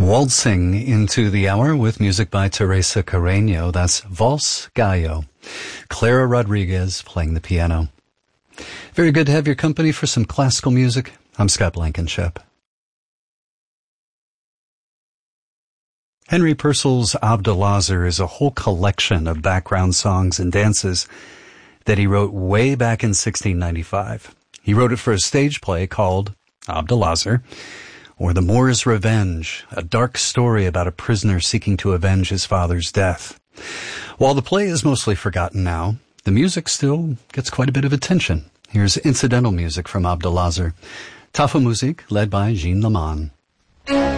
Waltzing into the hour with music by Teresa Carreño. That's Valse Gallo. Clara Rodriguez playing the piano. Very good to have your company for some classical music. I'm Scott Blankenship. Henry Purcell's Abdelazar is a whole collection of background songs and dances that he wrote way back in 1695. He wrote it for a stage play called Abdelazar, or The Moor's Revenge, a dark story about a prisoner seeking to avenge his father's death. While the play is mostly forgotten now, the music still gets quite a bit of attention. Here's incidental music from Abdelazar, Tafelmusik, led by Jean Leman.